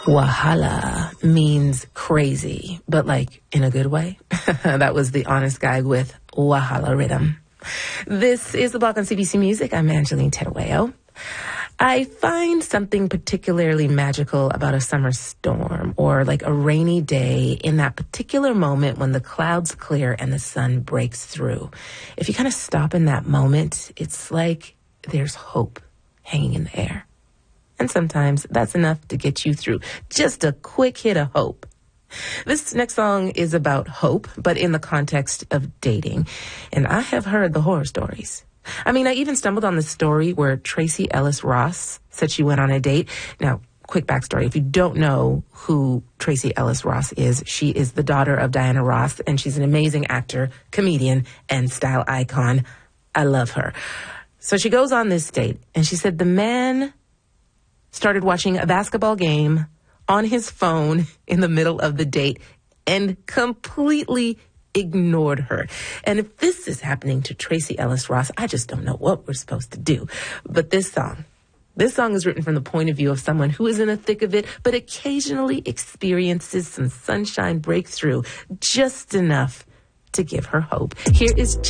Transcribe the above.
Wahala means crazy, but like in a good way. That was the Honest Guy with Wahala Rhythm. This is The Block on CBC Music. I'm Angeline Terueo. I find something particularly magical about a summer storm or like a rainy day in that particular moment when the clouds clear and the sun breaks through. If you kind of stop in that moment, it's like there's hope hanging in the air. And sometimes that's enough to get you through. Just a quick hit of hope. This next song is about hope, but in the context of dating. And I have heard the horror stories. I mean, I even stumbled on the story where Tracee Ellis Ross said she went on a date. Now, quick backstory. If you don't know who Tracee Ellis Ross is, she is the daughter of Diana Ross, and she's an amazing actor, comedian, and style icon. I love her. So she goes on this date, and she said the man started watching a basketball game on his phone in the middle of the date and completely ignored her. And if this is happening to Tracee Ellis Ross, I just don't know what we're supposed to do. But this song is written from the point of view of someone who is in the thick of it, but occasionally experiences some sunshine breakthrough, just enough to give her hope. Here is